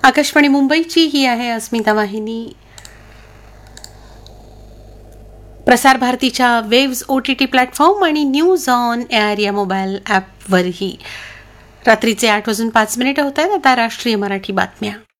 आकाशवाणी मुंबईची ही आहे अस्मिता वाहिनी. प्रसार भारतीच्या वेव्स OTT प्लॅटफॉर्म आणि न्यूज ऑन एअर या मोबाईल ॲपवरही रात्रीचे 8:05 होत आहेत. आता राष्ट्रीय मराठी बातम्या.